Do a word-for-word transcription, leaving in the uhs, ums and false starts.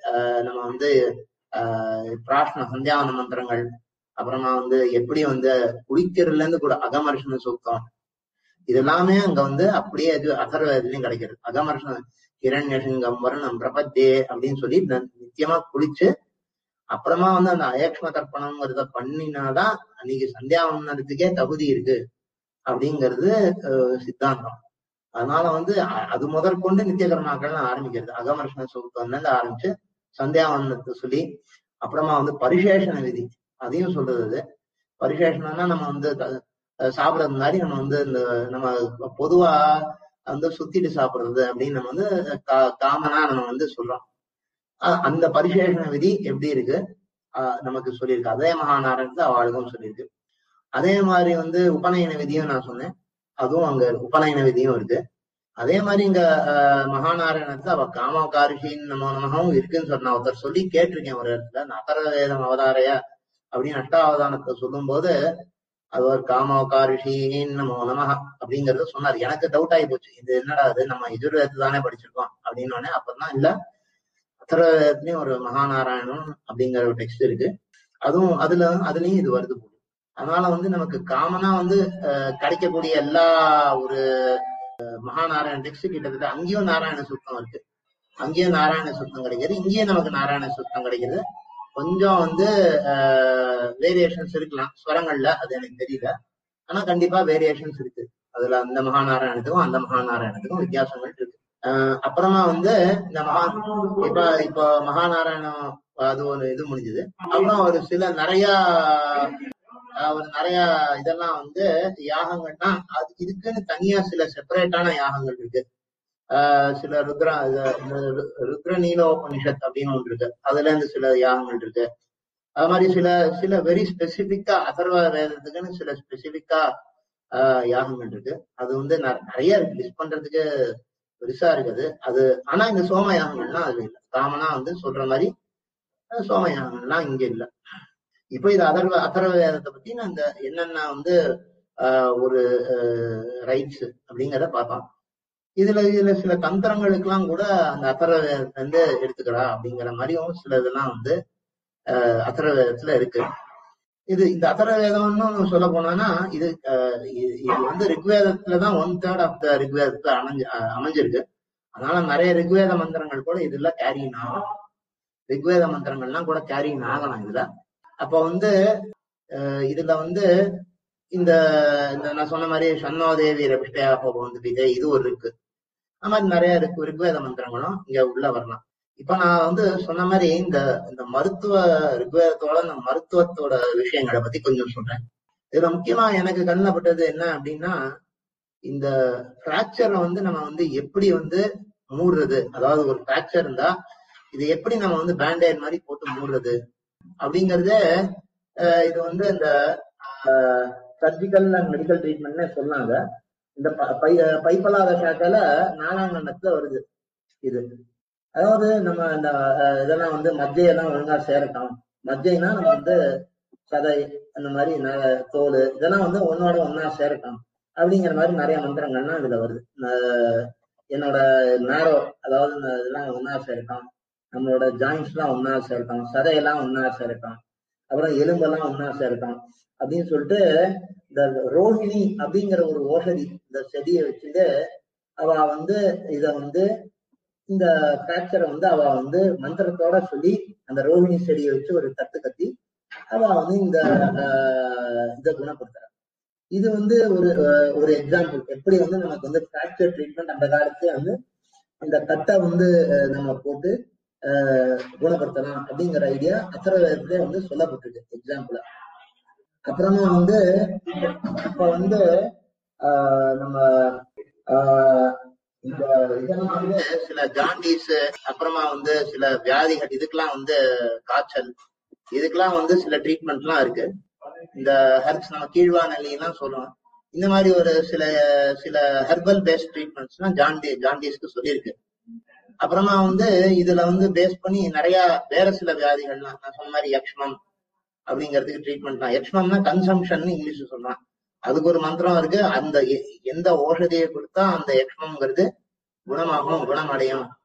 ஆஹ் நம்ம வந்து ஆஹ் பிரார்த்தனை சந்தியாவன மந்திரங்கள், அப்புறமா வந்து எப்படி வந்து குளிக்கிறதுல இருந்து கூட அகமர்ஷண சூக்தம், இதெல்லாமே அங்க வந்து அப்படியே இது அதர்வேதத்துலயும் கிடைக்கிறது. அகமர்ஷண ஹிரண்யசிங்கம் வருணம் பிரபத்தே அப்படின்னு சொல்லி நித்தியமா குளிச்சு அப்புறமா வந்து அந்த அயக்ஷ்ம தர்ப்பணம்ங்கிறத பண்ணினாதான் அன்னைக்கு சந்தியாவனத்துக்கே தகுதி இருக்கு அப்படிங்கிறது சித்தாந்தம். அதனால வந்து அது முதற்கொண்டு நித்திய கர்மாக்கள்லாம் ஆரம்பிக்கிறது. அகமர்ஷண சூக்தம்ல இருந்து ஆரம்பிச்சு சந்தியாவனத்தை சொல்லி அப்புறமா வந்து பரிசேஷன விதி அதையும் சொல்றது. பரிசேஷனம்னா நம்ம வந்து சாப்பிடறது முன்னாடி நம்ம வந்து இந்த நம்ம பொதுவா வந்து சுத்திட்டு சாப்பிடுறது அப்படின்னு நம்ம வந்து காமனா நம்ம வந்து சொல்றோம். அந்த பரிசேஷன விதி எப்படி இருக்கு ஆஹ் நமக்கு சொல்லியிருக்கு. அதே மகாநாராயணத்துல அவளுக்கும் சொல்லியிருக்கு. அதே மாதிரி வந்து உபநயன விதியும் நான் சொன்னேன், அதுவும் அங்க உபநயன விதியும் இருக்கு. அதே மாதிரி இங்க அஹ் மகாநாராயணத்துல அவ காமகாரிஷின்னு நம்ம நமகவும் இருக்குன்னு சொன்ன ஒருத்தர் சொல்லி கேட்டிருக்கேன் ஒரு இடத்துல. அதர்வேதம் அவதாரைய அப்படின்னு அஷ்டாவதானத்தை சொல்லும் போது அது ஒரு காமகாரிஷின்னு நமோ நமஹ அப்படிங்கறத சொன்னார். எனக்கு டவுட் ஆகி போச்சு, இது என்னடா அது நம்ம எஜுர்வேதத்தை தானே படிச்சிருக்கோம் அப்படின்னு. அப்பதான் இல்ல, அதர்வேதத்துலயும் ஒரு மகாநாராயணம் அப்படிங்கிற ஒரு டெக்ஸ்ட் இருக்கு, அதுவும் அதுல அதுலயும் இது வருது. அதனால வந்து நமக்கு காமனா வந்து அஹ் கிடைக்கக்கூடிய எல்லா ஒரு மகாநாராயண டெக்ஸ்ட் கிட்டத்தட்ட அங்கேயும் நாராயண சுத்தம் இருக்கு, அங்கேயும் நாராயண சுத்தம் கிடைக்கிறது, இங்கேயும் நமக்கு நாராயண சுத்தம் கிடைக்கிறது. கொஞ்சம் வந்து ஆஹ் வேரியேஷன்ஸ் இருக்கலாம் ஸ்வரங்கள்ல, அது எனக்கு தெரியல, ஆனா கண்டிப்பா வேரியேஷன்ஸ் இருக்கு அதுல. அந்த மகாநாராயணத்துக்கும் அந்த மகாநாராயணத்துக்கும் வித்தியாசங்கள் இருக்கு. ஆஹ் அப்புறமா வந்து இந்த மகா இப்ப இப்ப மகாநாராயணம் அது ஒரு இது முடிஞ்சது. அப்புறம் ஒரு சில நிறைய ஒரு நிறைய இதெல்லாம் வந்து யாகங்கள்னா அது இதுக்குன்னு தனியா சில செப்பரேட்டான யாகங்கள் இருக்கு. ஆஹ் சில ருத்ரா ருத்ர நீலோபனிஷத் அப்படின்னு ஒன்று இருக்கு, அதுல இருந்து சில யாகங்கள் இருக்கு. அது மாதிரி சில சில வெரி ஸ்பெசிபிக்கா அதர்வ வேதத்துக்குன்னு சில ஸ்பெசிபிக்கா ஆஹ் யாகங்கள் இருக்கு. அது வந்து நிறைய இருக்கு, லிஸ்ட் பண்றதுக்கு பெருசா இருக்குது அது. ஆனா இந்த சோம யாகங்கள்லாம் அதுல இல்லை. காமனா வந்து சொல்ற மாதிரி சோம யாகங்கள்லாம் இங்க இல்லை. இப்போ இது அதர்வ அதர்வ வேதத்தை பத்தி நான் இந்த என்னென்ன வந்து ஆஹ் ஒரு ரைட்ஸ் அப்படிங்கிறத பார்த்தோம். இதுல இதுல சில தந்திரங்களுக்கெல்லாம் கூட அந்த அதர்வ வேதத்தை வந்து எடுத்துக்கிறா அப்படிங்கிற மாதிரியும் சில இதெல்லாம் வந்து அஹ் அதர்வ வேதத்துல இருக்கு. இது இந்த அதர்வ வேதம்னு சொல்ல போனோம்னா இது இது வந்து ரிக்வேதத்துலதான் ஒன் தேர்ட் ஆஃப் த ரிக்வேதத்துல அமைஞ்சு அமைஞ்சிருக்கு. அதனால நிறைய ரிக்வேத மந்திரங்கள் கூட இதுல கேரின் ஆகும், ரிக்வேத மந்திரங்கள்லாம் கூட கேரின் ஆகலாம் இதுல. அப்ப வந்து அஹ் இதுல வந்து இந்த நான் சொன்ன மாதிரி சன்னோதேவி ரபிஷ்டயா வந்து விஜய் இது ஒரு இருக்கு. அது மாதிரி நிறைய இருக்கு ரிக்வேத மந்திரங்களும் இங்க உள்ள வரலாம். இப்ப நான் வந்து சொன்ன மாதிரி இந்த இந்த மருத்துவ ரிக்வேதத்தோட இந்த மருத்துவத்தோட விஷயங்களை பத்தி கொஞ்சம் சொல்றேன். இதுல முக்கியமா எனக்கு கண்ணப்பட்டது என்ன அப்படின்னா, இந்த பிராக்சரை வந்து நம்ம வந்து எப்படி வந்து மூடுறது, அதாவது ஒரு பிராக்சர் இருந்தா இது எப்படி நம்ம வந்து பேண்டேட் மாதிரி போட்டு மூடுறது அப்படிங்கறத இது வந்து இந்த சர்ஜிக்கல் அண்ட் மெடிக்கல் ட்ரீட்மெண்ட்னே சொன்னாங்க. இந்த பை பைப்பலாத சாக்கால நாலாம் கண்டத்துல வருது இது. அதாவது நம்ம இந்த இதெல்லாம் வந்து மஜ்ஜையெல்லாம் ஒழுங்கா சேரட்டும், மஜ்ஜைனா நம்ம வந்து சதை அந்த மாதிரி தோல் இதெல்லாம் வந்து ஒன்னோட ஒன்னா சேரட்டும் அப்படிங்கிற மாதிரி நிறைய மந்திரங்கள்லாம் இதுல வருது. என்னோட நேரோ அதாவது இதெல்லாம் ஒன்னா சேரட்டும், நம்மளோட ஜாயிண்ட்ஸ் எல்லாம் ஒன்னா சேரட்டும், சதையெல்லாம் ஒன்னா சேரட்டும், அப்புறம் எலும்பெல்லாம் ஒன்னா சேரட்டும் அப்படின்னு சொல்லிட்டு இந்த ரோஹிணி அப்படிங்கிற ஒரு ஓஷதி இந்த செடியை வச்சுட்டு அவ வந்து இத வந்து இந்த பிராக்சரை வந்து அவ வந்து மந்திரத்தோட சொல்லி அந்த ரோஹிணி செடியை வச்சு ஒரு தட்டு கட்டி அவ வந்து இந்த இதை குணப்படுத்துற. இது வந்து ஒரு ஒரு எக்ஸாம்பிள் எப்படி வந்து நமக்கு வந்து பிராக்சர் ட்ரீட்மெண்ட் அந்த காலத்துல வந்து அந்த தட்டை வந்து நம்ம போட்டு அஹ் குணப்படுத்தலாம் அப்படிங்கிற ஐடியா அதர்வேதத்திலே வந்து சொல்லப்பட்டிருக்கு எக்ஸாம்பிளா. அப்புறமா வந்து இப்ப வந்து ஆஹ் நம்ம ஆஹ் இந்த இதெல்லாம் வந்து சில ஜாண்டிஸ் அப்புறமா வந்து சில வியாதிகள் இதுக்கெல்லாம் வந்து காய்ச்சல் இதுக்கெல்லாம் வந்து சில ட்ரீட்மெண்ட் எல்லாம் இருக்கு. இந்த ஹெர்ப்ஸ் நம்ம கீழ்வாநெல்லி எல்லாம் சொல்லுவோம். இந்த மாதிரி ஒரு சில சில ஹெர்பல் பேஸ்ட் ட்ரீட்மெண்ட்ஸ் எல்லாம் ஜாண்டி ஜாண்டிஸ்க்கு சொல்லியிருக்கு. அப்புறமா வந்து இதுல வந்து பேஸ் பண்ணி நிறைய வேற சில வியாதிகள்லாம் நான் சொன்ன மாதிரி யக்ஷ்மம் அப்படிங்கிறதுக்கு ட்ரீட்மெண்ட் தான். யக்ஷ்மம்னா கன்சம்ஷன் இங்கிலீஷ் சொல்றான், அதுக்கு ஒரு மந்திரம் இருக்கு. அந்த எந்த ஓஷதியை கொடுத்தா அந்த யக்ஷ்மம்ங்கிறது குணமாகும் குணமடையும்